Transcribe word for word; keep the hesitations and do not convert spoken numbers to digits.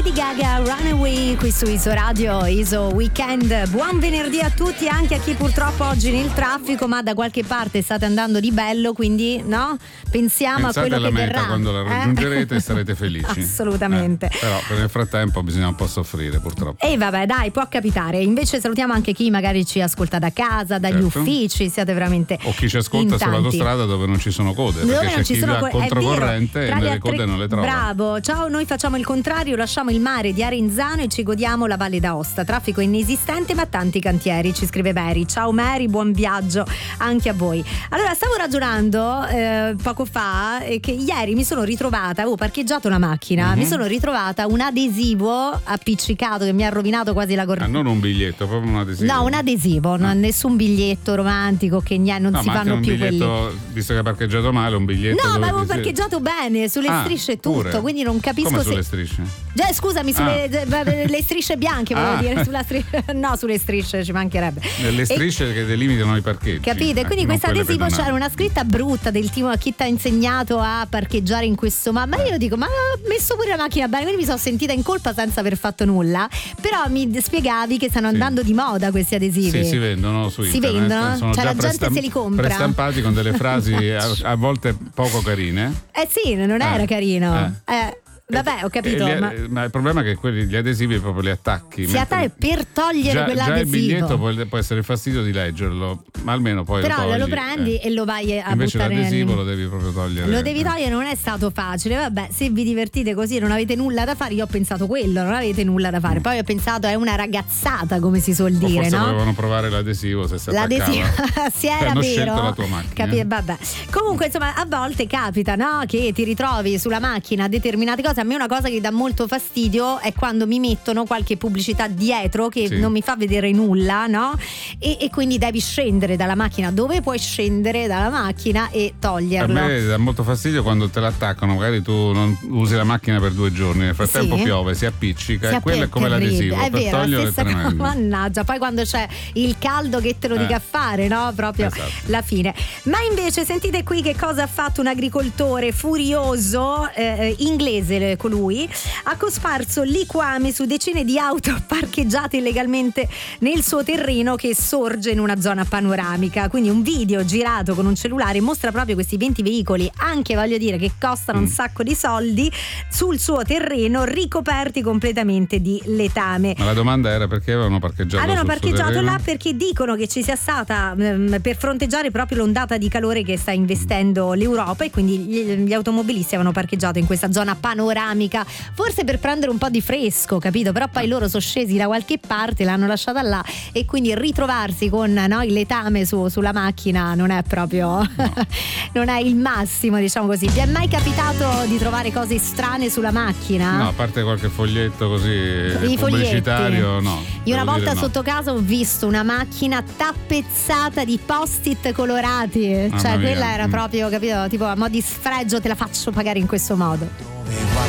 Lady Gaga, Runaway, qui su Iso Radio, Iso Weekend. Buon venerdì a tutti, anche a chi purtroppo oggi nel traffico, ma da qualche parte state andando di bello, quindi no? Pensiamo Pensate a quello alla che meta, verrà. quando la raggiungerete eh? sarete felici. Assolutamente. Eh, però nel frattempo bisogna un po' soffrire, purtroppo. E vabbè, dai, può capitare. Invece salutiamo anche chi magari ci ascolta da casa, dagli Certo. uffici, siate veramente O chi ci ascolta in tanti. sull'autostrada dove non ci sono code, Dove perché non c'è ci chi sono va co- è controcorrente vero, e tra le le code altre- non le trova. Bravo, ciao, noi facciamo il contrario, lasciamo il mare di Arenzano e ci godiamo la Valle d'Aosta. Traffico inesistente ma tanti cantieri, ci scrive Mary. Ciao Mary, buon viaggio anche a voi. Allora, stavo ragionando eh, poco fa eh, che ieri mi sono ritrovata, avevo parcheggiato la macchina, Mm-hmm. mi sono ritrovata un adesivo appiccicato che mi ha rovinato quasi la cornice. Ah, non un biglietto, proprio un adesivo. No, un adesivo, non, nessun biglietto romantico che niente, non No, si ma anche fanno un più biglietto, quelli. visto che hai parcheggiato male, un biglietto. No, dove ma avevo ti- parcheggiato bene, sulle Ah, strisce e tutto, pure. quindi non capisco Come se. sulle strisce? Già, scusami, sulle le strisce bianche, volevo Ah. dire, sulla striscia. No, sulle strisce ci mancherebbe. Nelle E- strisce che delimitano i parcheggi. Capite? eh, Quindi non questo quelle adesivo pedonali. c'era una scritta brutta del tipo chi ti ha insegnato a parcheggiare in questo ma, ma io dico ma ho messo pure la macchina bene, quindi mi sono sentita in colpa senza aver fatto nulla. Però mi spiegavi che stanno Sì. andando di moda questi adesivi. Sì, si vendono su Si internet. vendono? Sono Cioè, già la gente prestam- se li compra? prestampati con delle frasi a, a volte poco carine. Eh sì, non era Eh. carino. Eh. Vabbè, ho capito. E li- ma ma il problema è che quelli, gli adesivi proprio li attacchi. si mentre- attacca per togliere già, quell'adesivo. già il biglietto può, può essere il fastidio di leggerlo, ma almeno poi Però lo togli. lo prendi eh. e lo vai a Invece buttare l'adesivo nel... lo devi proprio togliere. Lo devi eh. togliere, non è stato facile. Vabbè, se vi divertite così e non avete nulla da fare, io ho pensato quello, non avete nulla da fare. Poi ho pensato è una ragazzata, come si suol O dire, forse no? volevano provare l'adesivo, se si L'adesivo attaccava. si era hanno vero. scelto la tua macchina. Capi- vabbè. Comunque, insomma, a volte capita, no? Che ti ritrovi sulla macchina determinate cose. A me una cosa che dà molto fastidio è quando mi mettono qualche pubblicità dietro che Sì. non mi fa vedere nulla, no? E, e quindi devi scendere dalla macchina. Dove puoi scendere dalla macchina e A toglierlo? me dà molto fastidio quando te l'attaccano, magari tu non usi la macchina per due giorni, nel frattempo Sì. piove, si appiccica Si e quello è come terribile. l'adesivo, È per vero, la toglierlo è stessa cosa. tremendo. Mannaggia, poi quando c'è il caldo che te lo Eh. dica a fare, no? Proprio Esatto. la fine. Ma invece sentite qui che cosa ha fatto un agricoltore furioso, eh, inglese colui, ha cosparso liquami su decine di auto parcheggiate illegalmente nel suo terreno che sorge in una zona panoramica. Quindi un video girato con un cellulare mostra proprio questi venti veicoli, anche voglio dire che costano Mm. un sacco di soldi, sul suo terreno ricoperti completamente di letame. Ma la domanda era perché avevano parcheggiato Avevano sul suo parcheggiato terreno? là perché dicono che ci sia stata ehm, per fronteggiare proprio l'ondata di calore che sta investendo l'Europa, e quindi gli, gli automobilisti avevano parcheggiato in questa zona panoramica, forse per prendere un po' di fresco, capito? Però poi loro sono scesi da qualche parte, l'hanno lasciata là, e quindi ritrovarsi con, no, il letame su- sulla macchina non è proprio No. non è il massimo, diciamo così. Vi è mai capitato di trovare cose strane sulla macchina? No, a parte qualche foglietto così I pubblicitario, foglietti. no. Io una devo volta dire no. sotto casa ho visto una macchina tappezzata di post-it colorati. Mamma Cioè mia. quella era Mm. proprio, capito? Tipo a mo' di sfregio te la faccio pagare in questo modo.